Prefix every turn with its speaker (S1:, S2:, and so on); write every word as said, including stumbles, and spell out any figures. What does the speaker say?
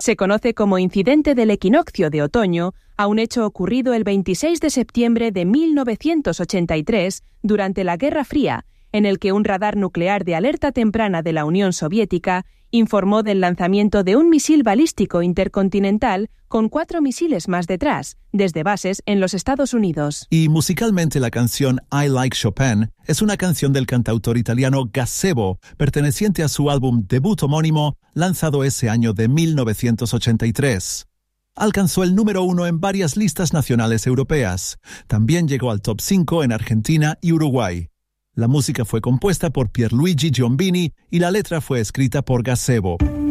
S1: Se conoce como incidente del equinoccio de otoño a un hecho ocurrido el veintiséis de septiembre de mil novecientos ochenta y tres durante la Guerra Fría, en el que un radar nuclear de alerta temprana de la Unión Soviética informó del lanzamiento de un misil balístico intercontinental con cuatro misiles más detrás, desde bases en los Estados Unidos.
S2: Y musicalmente la canción I Like Chopin es una canción del cantautor italiano Gazebo, perteneciente a su álbum debut homónimo, lanzado ese año de mil novecientos ochenta y tres. Alcanzó el número uno en varias listas nacionales europeas. También llegó al top cinco en Argentina y Uruguay. La música fue compuesta por Pierluigi Giombini y la letra fue escrita por Gazebo.